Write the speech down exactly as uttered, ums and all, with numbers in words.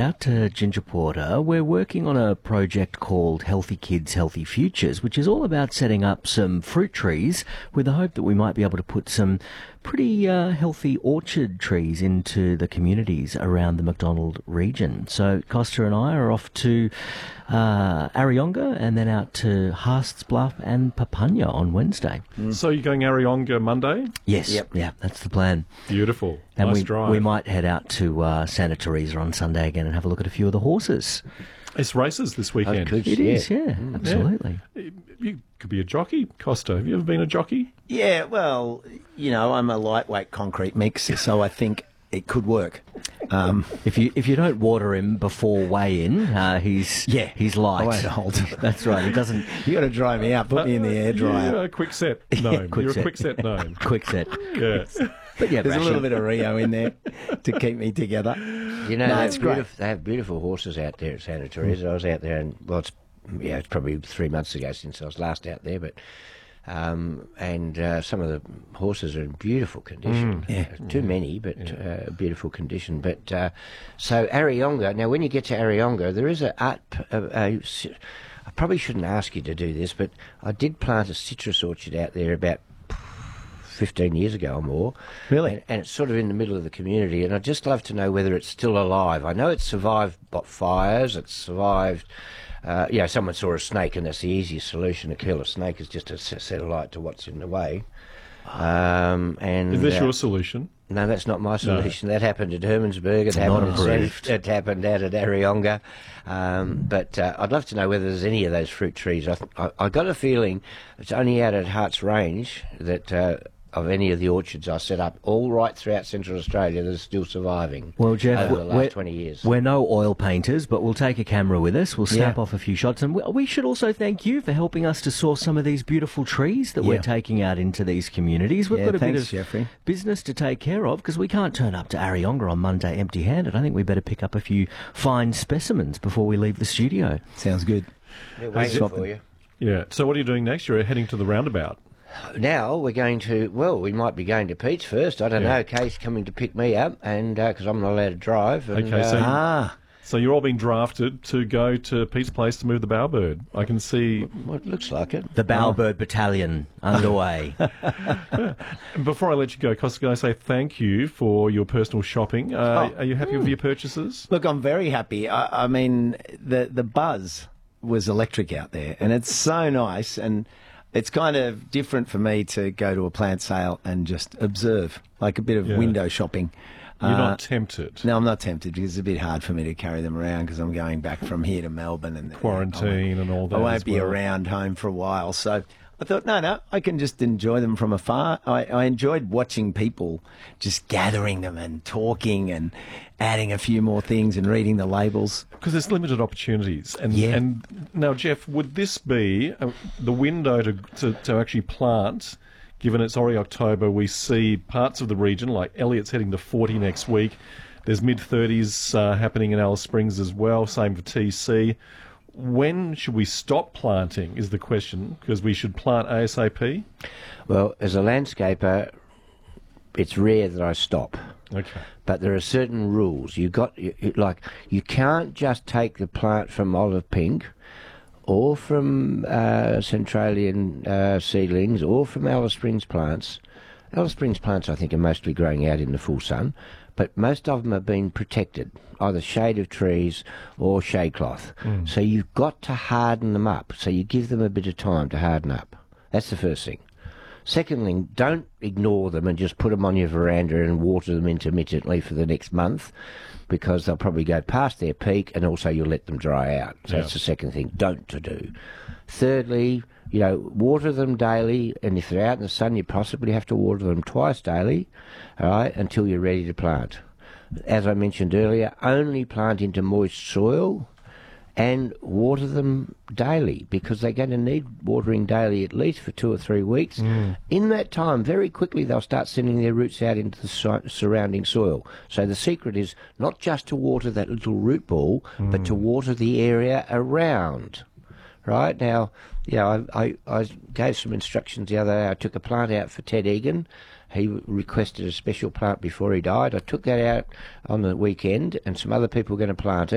out to Ginger Porter. We're working on a project called Healthy Kids, Healthy Futures, which is all about setting up some fruit trees with the hope that we might be able to put some pretty uh, healthy orchard trees into the communities around the Macdonald region. So Costa and I are off to uh, Areyonga and then out to Haast's Bluff and Papunya on Wednesday. Mm. So you're going Areyonga Monday? Yes, Yep. yeah, that's the plan. Beautiful. And nice we, drive. we might head out to uh, Santa Teresa on Sunday again and have a look at a few of the horses. It's races this weekend. could- It Yeah. is, yeah, Mm. absolutely. You could be a jockey, Costa. Have you ever been a jockey? Yeah, well, you know, I'm a lightweight concrete mix, so I think it could work. Um, If you if you don't water him before weigh-in, uh, he's Yeah. he's light. I won't hold. That's right. He doesn't you got to dry me out, put me in the air dryer. You're a quick set gnome. quick You're set. a quick set gnome. quick set. Yes. But yeah, There's a Brashy. little bit of Rio in there to keep me together. You know, No, they, it's have great. beautiful, they have beautiful horses out there at Santa Teresa. I was out there, and well, it's, yeah, it's probably three months ago since I was last out there, but um, and uh, some of the horses are in beautiful condition. Yeah. Uh, too many, but uh, beautiful condition. But uh, so Areyonga. Now, when you get to Areyonga, there is a art. A, a, I probably shouldn't ask you to do this, but I did plant a citrus orchard out there about fifteen years ago or more. Really? And, and it's sort of in the middle of the community, and I'd just love to know whether it's still alive. I know it's survived bot fires, it's survived, uh, you know, someone saw a snake, and that's the easiest solution to kill a snake is just to s- set a light to what's in the way. Um, and Is this uh, your solution? no, that's not my solution. That happened at Hermannsburg. It Not happened at approved. San- It happened out at Areyonga. Um, but uh, I'd love to know whether there's any of those fruit trees. I, th- I, I got a feeling it's only out at Hart's Range that uh, of any of the orchards I set up all right throughout Central Australia that are still surviving. Well, Jeff, over the we're- last twenty years. We're no oil painters, but we'll take a camera with us. We'll snap Yeah. off a few shots, and we, we should also thank you for helping us to source some of these beautiful trees that we're Yeah. taking out into these communities. We've Yeah, got a thanks, bit of Jeffrey. business to take care of because we can't turn up to Areyonga on Monday empty-handed. I think we better pick up a few fine specimens before we leave the studio. Sounds good. They're waiting Shopping. for you. Yeah. So what are you doing next? You're heading to the roundabout. Now we're going to, well, we might be going to Pete's first. I don't Yeah. know. Kay's coming to pick me up, and because I'm not allowed to drive. And, Okay, so- uh, Ah, So you're all being drafted to go to Pete's place to move the bowerbird. I can see. well, it looks like it. The Bowerbird Battalion underway. Before I let you go, Costa, can I say thank you for your personal shopping? Uh, Oh. Are you happy with your purchases? look, I'm very happy. I, I mean, the the buzz was electric out there, and it's so nice. And it's kind of different for me to go to a plant sale and just observe, like a bit of Yeah. window shopping. You're Uh, not tempted. No, I'm not tempted because it's a bit hard for me to carry them around because I'm going back from here to Melbourne and Quarantine and all that I won't as be well. around home for a while. So I thought, no, no, I can just enjoy them from afar. I, I enjoyed watching people just gathering them and talking and adding a few more things and reading the labels. Because there's limited opportunities. And, Yeah. and now, Jeff, would this be uh, the window to, to, to actually plant, given it's already October? We see parts of the region, like Elliott's heading to forty next week. There's mid-thirties uh, happening in Alice Springs as well, same for T C. When should we stop planting is the question, because we should plant ASAP? Well, as a landscaper, it's rare that I stop. Okay. But there are certain rules. You got you, you- like you can't just take the plant from olive pink, or from uh, Centralian uh, seedlings, or from Alice Springs plants. Alice Springs plants, I think, are mostly growing out in the full sun, but most of them have been protected, either shade of trees or shade cloth. So you've got to harden them up. So you give them a bit of time to harden up. That's the first thing. Second thing, don't ignore them and just put them on your veranda and water them intermittently for the next month, because they'll probably go past their peak, and also you'll let them dry out. So Yeah. that's the second thing, don't to do. Thirdly, you know, water them daily, and if they're out in the sun, you possibly have to water them twice daily, all right, until you're ready to plant. As I mentioned earlier, only plant into moist soil and water them daily, because they're going to need watering daily at least for two or three weeks. In that time, very quickly, they'll start sending their roots out into the su- surrounding soil. So the secret is not just to water that little root ball, but to water the area around. Right now, you know, I, I, I gave some instructions the other day. I took a plant out for Ted Egan. He requested a special plant before he died. I took that out on the weekend, and some other people were going to plant it.